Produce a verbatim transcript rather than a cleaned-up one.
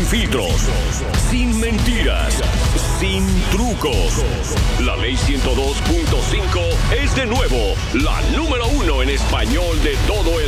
filtros, sin mentiras, sin trucos. La Ley ciento dos punto cinco es de nuevo la número uno en español de todo el